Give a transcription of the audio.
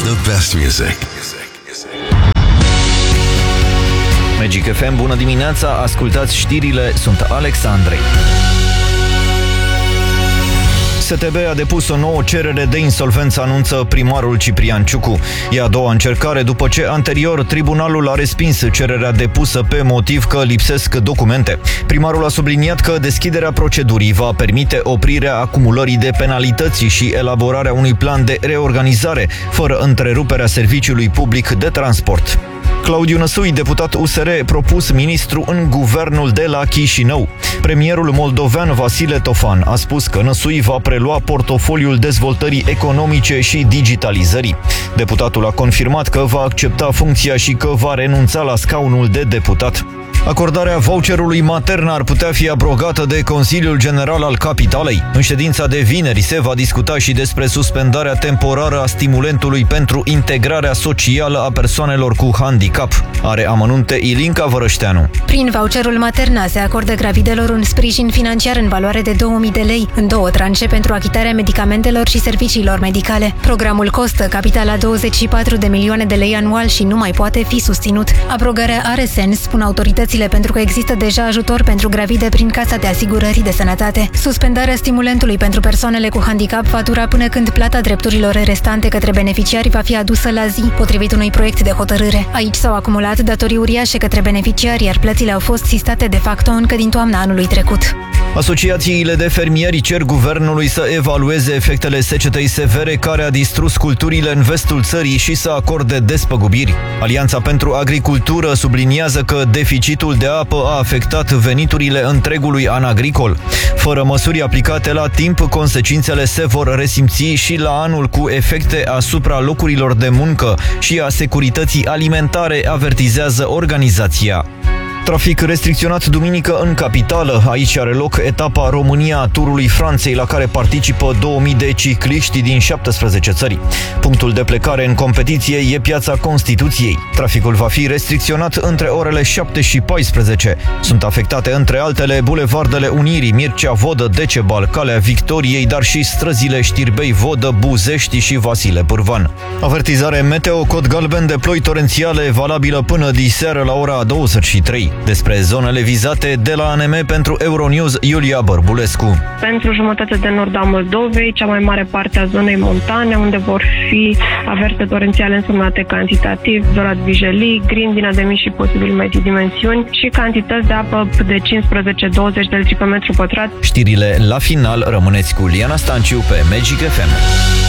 the best music. Magic FM, bună dimineața, ascultați știrile, sunt Alex Andrei. STB a depus o nouă cerere de insolvență, anunță primarul Ciprian Ciucu. E a doua încercare după ce anterior tribunalul a respins cererea depusă pe motiv că lipsesc documente. Primarul a subliniat că deschiderea procedurii va permite oprirea acumulării de penalități și elaborarea unui plan de reorganizare, fără întreruperea serviciului public de transport. Claudiu Năsui, deputat USR, propus ministru în guvernul de la Chișinău. Premierul moldovean Vasile Tofan a spus că Năsui va prelua portofoliul dezvoltării economice și digitalizării. Deputatul a confirmat că va accepta funcția și că va renunța la scaunul de deputat. Acordarea voucherului matern ar putea fi abrogată de Consiliul General al Capitalei. În ședința de vineri se va discuta și despre suspendarea temporară a stimulentului pentru integrarea socială a persoanelor cu handicap. Are amănunte Ilinca Vărășteanu. Prin voucherul Materna se acordă gravidelor un sprijin financiar în valoare de 2000 de lei, în două tranșe pentru achitarea medicamentelor și serviciilor medicale. Programul costă capitala 24 de milioane de lei anual și nu mai poate fi susținut. Abrogarea are sens, spun autoritățile, pentru că există deja ajutor pentru gravide prin Casa de Asigurări de Sănătate. Suspendarea stimulentului pentru persoanele cu handicap va dura până când plata drepturilor restante către beneficiari va fi adusă la zi, potrivit unui proiect de hotărâre. Aici s-au acumulat datorii uriașe către beneficiari, iar plățile au fost sistate de facto încă din toamna anului trecut. Asociațiile de fermieri cer guvernului să evalueze efectele secetei severe care a distrus culturile în vestul țării și să acorde despăgubiri. Alianța pentru Agricultură subliniază că deficitul de apă a afectat veniturile întregului an agricol. Fără măsuri aplicate la timp, consecințele se vor resimți și la anul, cu efecte asupra locurilor de muncă și a securității alimentare, avertizează organizația. Trafic restricționat duminică în capitală. Aici are loc etapa România a Turului Franței, la care participă 2000 de cicliști din 17 țări. Punctul de plecare în competiție e Piața Constituției. Traficul va fi restricționat între orele 7 și 14. Sunt afectate între altele bulevardele Unirii, Mircea Vodă, Decebal, Calea Victoriei, dar și străzile Știrbei Vodă, Buzești și Vasile Pârvan. Avertizare meteo, cod galben de ploi torențiale, valabilă până diseară la ora 23. Despre zonele vizate de la ANM pentru Euronews, Iulia Bărbulescu. Pentru jumătatea de nord a Moldovei, cea mai mare parte a zonei montane, unde vor fi averte torențiale însemnate cantitativ, Dorat Vijelii, Grindina de mici și posibil medii dimensiuni și cantități de apă de 15-20 de litri pe metru pătrat. Știrile la final, rămâneți cu Liana Stanciu pe Magic FM.